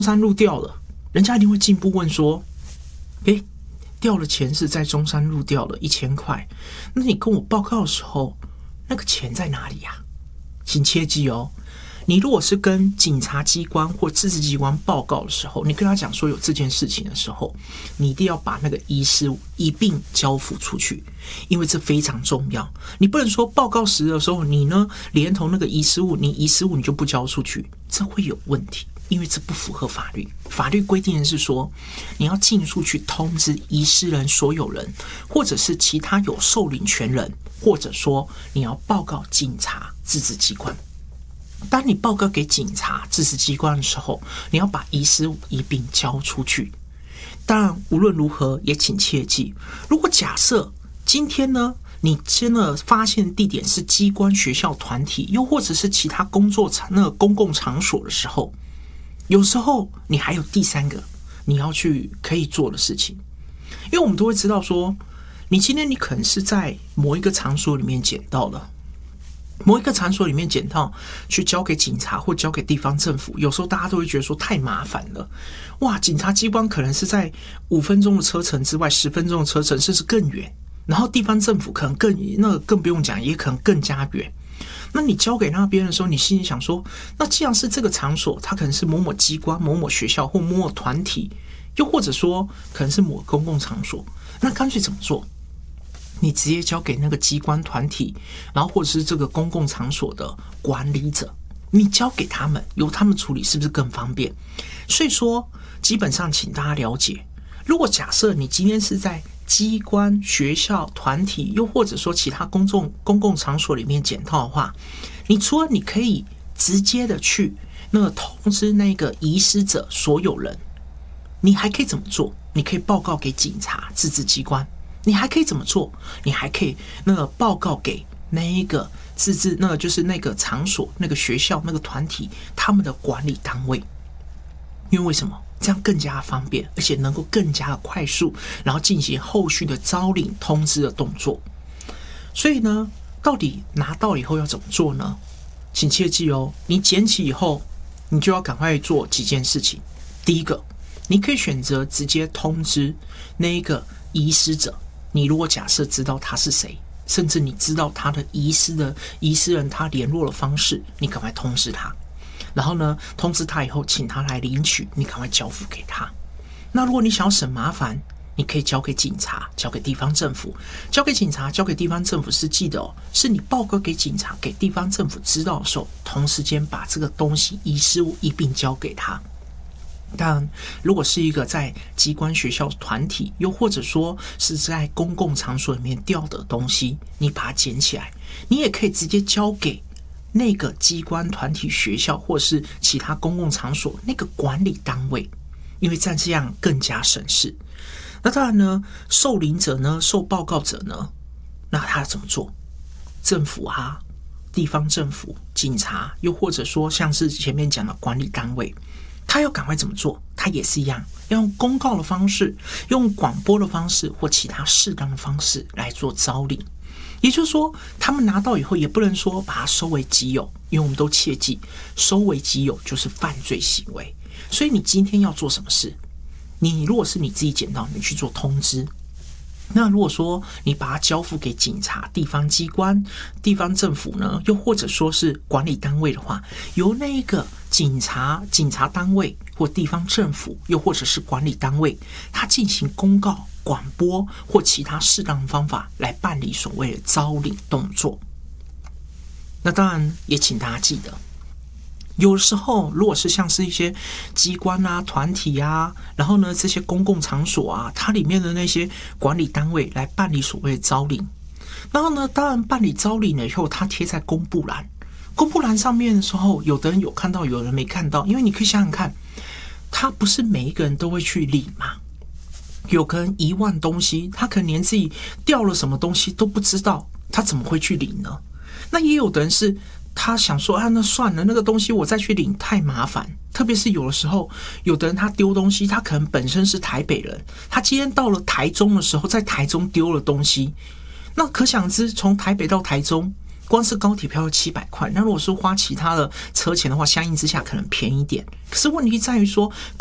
山路掉了，人家一定会进一步问说，诶，掉了钱是在中山路掉了1000块，那你跟我报告的时候，那个钱在哪里呀？请切记哦，你如果是跟警察机关或自治机关报告的时候，你跟他讲说有这件事情的时候，你一定要把那个遗失物一并交付出去，因为这非常重要。你不能说报告时的时候，你呢连同那个遗失物，你就不交出去，这会有问题，因为这不符合法律。法律规定的是说，你要尽速去通知遗失人所有人，或者是其他有受领权人，或者说你要报告警察、自治机关。当你报告给警察、自治机关的时候，你要把遗失物一并交出去。当然，无论如何也请切记，如果假设今天呢，你真的发现地点是机关、学校、团体，又或者是其他公共场所的时候，有时候你还有第三个你要去可以做的事情。因为我们都会知道说，你今天你可能是在某一个场所里面捡到了，某一个场所里面捡到，去交给警察或交给地方政府，有时候大家都会觉得说太麻烦了。哇，警察机关可能是在5分钟的车程之外，10分钟的车程，甚至更远。然后地方政府可能更不用讲，也可能更加远。那你交给那边的时候，你心里想说，那既然是这个场所，它可能是某某机关、某某学校或某某团体，又或者说可能是某公共场所，那干脆怎么做？你直接交给那个机关团体，然后或者是这个公共场所的管理者，你交给他们，由他们处理，是不是更方便？所以说，基本上请大家了解，如果假设你今天是在机关、学校、团体，又或者说其他公共场所里面捡到的话，你除了你可以直接的去通知那个遗失者所有人，你还可以怎么做？你可以报告给警察、自治机关。你还可以怎么做？你还可以报告给那一个自治，就是那个场所、那个学校、那个团体他们的管理单位。因为为什么？这样更加方便，而且能够更加快速，然后进行后续的招领通知的动作。所以呢，到底拿到以后要怎么做呢？请切记哦，你捡起以后，你就要赶快做几件事情。第一个，你可以选择直接通知那一个遗失者。你如果假设知道他是谁，甚至你知道他的遗失人他联络的方式，你赶快通知他。然后呢，通知他以后，请他来领取，你赶快交付给他。那如果你想要省麻烦，你可以交给警察，交给地方政府。交给警察、交给地方政府是记得哦，是你报告给警察、给地方政府知道的时候，同时间把这个东西遗失物一并交给他。当然，如果是一个在机关、学校、团体，又或者说是在公共场所里面掉的东西，你把它捡起来，你也可以直接交给那个机关、团体、学校或是其他公共场所那个管理单位，因为这样更加省事。那当然呢，受领者呢、受报告者呢，那他怎么做？政府啊、地方政府、警察，又或者说像是前面讲的管理单位，他要赶快怎么做？他也是一样，要用公告的方式、用广播的方式或其他适当的方式来做招领。也就是说，他们拿到以后也不能说把它收为己有，因为我们都切记，收为己有就是犯罪行为。所以你今天要做什么事？你如果是你自己捡到，你去做通知。那如果说你把它交付给警察、地方机关、地方政府呢，又或者说是管理单位的话，由那一个警察单位或地方政府，又或者是管理单位，他进行公告、广播或其他适当的方法来办理所谓的招领动作。那当然也请大家记得，有时候如果是像是一些机关啊、团体啊，然后呢这些公共场所啊，它里面的那些管理单位来办理所谓的招领，然后呢当然办理招领了以后，它贴在公布栏上面的时候，有的人有看到，有人没看到。因为你可以想想看，他不是每一个人都会去领嘛。有可能遗忘东西，他可能连自己掉了什么东西都不知道，他怎么会去领呢？那也有的人是他想说啊，那算了，那个东西我再去领太麻烦。特别是有的时候，有的人他丢东西，他可能本身是台北人，他今天到了台中的时候，在台中丢了东西，那可想知从台北到台中， 光是高铁票要700块，那如果是花其他的车钱的话，相应之下可能便宜一点。可是问题在于说，